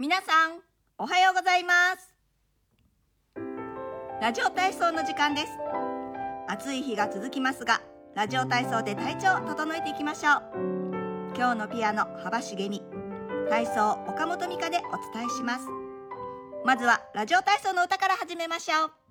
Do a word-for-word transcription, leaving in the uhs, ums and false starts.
皆さんおはようございます。ラジオ体操の時間です。暑い日が続きますが、ラジオ体操で体調を整えていきましょう。今日のピアノ幅重美、体操岡本美香でお伝えします。まずはラジオ体操の歌から始めましょう。